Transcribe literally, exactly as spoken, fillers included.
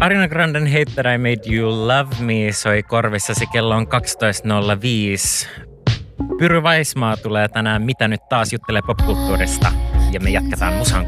Ariana Granden Hate That I Made You Love Me soi korvissasi, kello on kaksitoista nolla viisi. Pyry Vaismaa tulee tänään Mitä nyt taas juttelee popkulttuurista ja me jatketaan musan